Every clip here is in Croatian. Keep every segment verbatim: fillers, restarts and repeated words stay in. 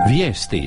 Vijesti.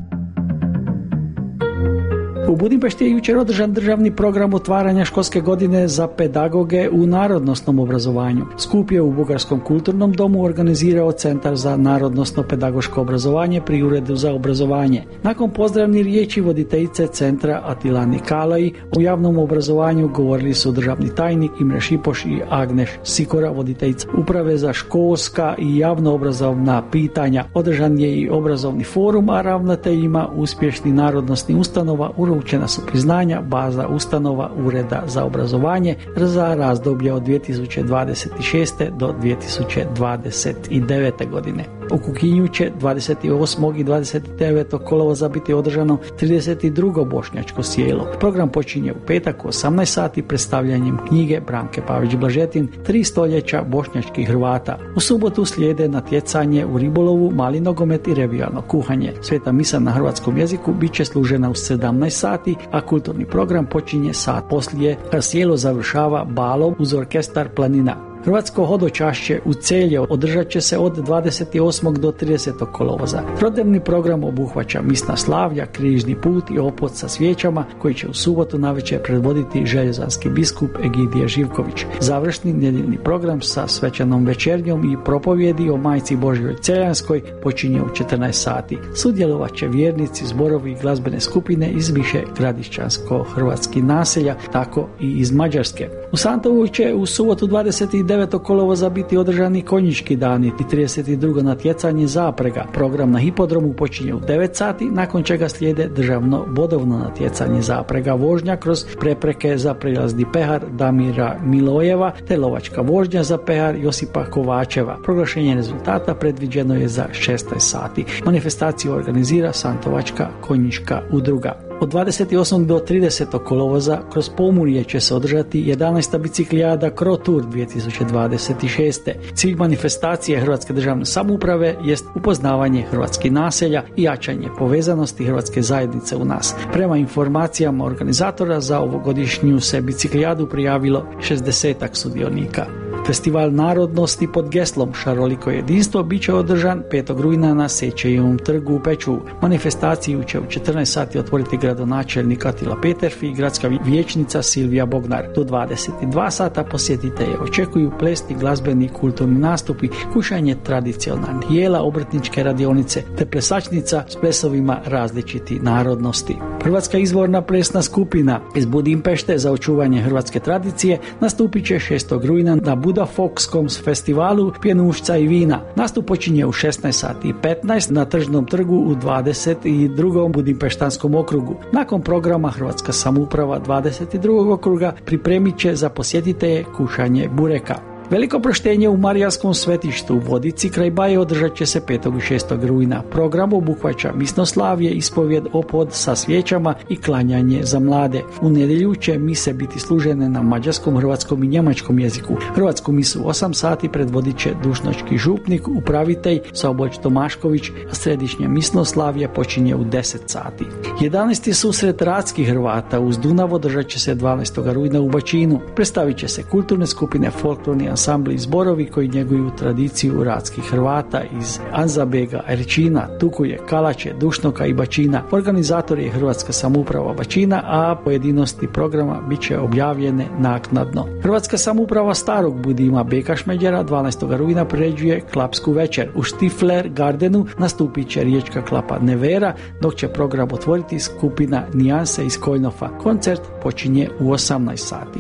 U Budimpešti je jučer održan državni program otvaranja školske godine za pedagoge u narodnosnom obrazovanju. Skup je u Bugarskom kulturnom domu organizirao Centar za narodnosno pedagoško obrazovanje pri Uredu za obrazovanje. Nakon pozdravnih riječi voditeljice centra Atilani Kalaji u javnom obrazovanju govorili su državni tajnik Imre Šipoš i Agneš Sikora, voditeljica Uprave za školska i javno obrazovna pitanja. Održan je i obrazovni forum, a ravnateljima uspješnih narodnosnih ustanova uručena su priznanja baza ustanova Ureda za obrazovanje za razdoblje od dvije tisuće dvadeset šeste do dvije tisuće dvadeset devete godine. U Kukinju će dvadeset osmog i dvadeset devetog kolovoza biti održano trideset drugo bošnjačko sjelo. Program počinje u petak u osamnaest sati predstavljanjem knjige Branke Pavić-Blažetin Tri stoljeća bošnjačkih Hrvata. U subotu slijede natjecanje u ribolovu, mali nogomet i revijalno kuhanje. Sveta misa na hrvatskom jeziku bit će služena u sedamnaest sati, a kulturni program počinje sat poslije, a sjelo završava balom uz orkestar Planina. Hrvatsko hodočašće u Celje održat će se od dvadeset osmog do tridesetog kolovoza. Trodnevni program obuhvaća misna slavlja, križni put i opod sa svijećama koji će u subotu navečer predvoditi željezanski biskup Egidije Živković. Završni nedjeljni program sa svečanom večernjom i propovjedi o Majci Božjoj Celjanskoj počinje u četrnaest sati. Sudjelovat će vjernici, zborovi i glazbene skupine iz više gradišćansko-hrvatskih naselja, tako i iz Mađarske. U Santovu će u subotu dvadeset devetog kolovoza biti održani konjički dani i trideset drugo natjecanje zaprega. Program na hipodromu počinje u devet sati, nakon čega slijede državno bodovno natjecanje zaprega vožnja kroz prepreke za prilazni pehar Damira Milojeva te lovačka vožnja za pehar Josipa Kovačeva. Proglašenje rezultata predviđeno je za šesnaest sati. Manifestaciju organizira Santovačka konjička udruga. Od dvadeset osmog do tridesetog kolovoza kroz Pomurje će se održati jedanaesta biciklijada Crotour dvije tisuće dvadeset šeste. Cilj manifestacije Hrvatske državne samouprave jest upoznavanje hrvatskih naselja i jačanje povezanosti hrvatske zajednice u nas. Prema informacijama organizatora za ovogodišnju se biciklijadu prijavilo šezdesetak sudionika. Festival narodnosti pod geslom Šaroliko jedinstvo bit će održan petog rujna na Sečejevom trgu u Pečuvu. Manifestaciju će u četrnaest sati otvoriti gradonačelnik Atila Peterfi i gradska vijećnica Silvija Bognar. Do dvadeset dva sata posjetitelje očekuju plesni, glazbeni, kulturni nastupi, kušanje tradicionalnih jela, obrtničke radionice te plesačnica s plesovima različiti narodnosti. Hrvatska izvorna plesna skupina iz Budimpešte za očuvanje hrvatske tradicije nastupit će šestog rujna na Budafokskom festivalu pjenušca i vina. Nastup počinje u šesnaest sati i petnaest na Tržnom trgu u dvadeset drugom Budimpeštanskom okrugu. Nakon programa Hrvatska samouprava dvadeset drugog okruga pripremit će za posjetitelje kušanje bureka. Veliko proštenje u Marijanskom svetištu u Vodici kraj Baje održat će se petog i šestog rujna. Program obuhvaća misnoslavlje, ispovjed, opod sa svijećama i klanjanje za mlade. U nedjelju će mise biti služene na mađarskom, hrvatskom i njemačkom jeziku. Hrvatsku misu u osam sati predvodit će dušnočki župnik, upravitelj Soboć Tomašković, a središnje misnoslavlje počinje u deset sati. jedanaesti susret radskih Hrvata uz Dunav održat će se dvanaestog rujna u Bačinu. Predstavit će se kulturne skupine, folklorni ansambli i zborovi koji njeguju tradiciju radskih Hrvata iz Anzabega, Erčina, Tukuje, Kalače, Dušnoka i Bačina. Organizator je Hrvatska samouprava Bačina, a pojedinosti programa bit će objavljene naknadno. Hrvatska samouprava Starog Budima Beka Šmeđera dvanaestog rujna priređuje klapsku večer. U Stifler Gardenu nastupit će riječka klapa Nevera, dok će program otvoriti skupina Nijanse iz Kojnofa. Koncert počinje u osamnaest sati.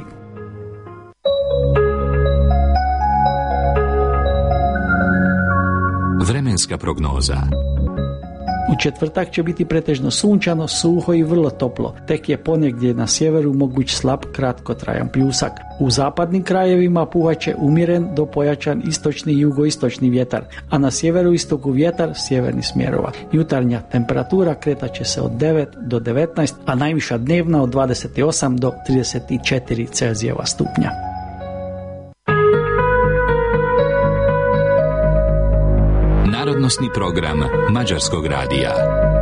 Vremenska prognoza. U četvrtak će biti pretežno sunčano, suho i vrlo toplo. Tek je ponegdje na sjeveru moguć slab kratkotrajan pljusak. U zapadnim krajevima puhaće umjeren do pojačan istočni i jugoistočni vjetar, a na sjeveru istoku vjetar sjevernih smjerova. Jutarnja temperatura kretat će se od devet do devetnaest, a najviša dnevna od dvadeset osam do trideset četiri Celzijeva stupnja. Narodnosni program Mađarskog radija.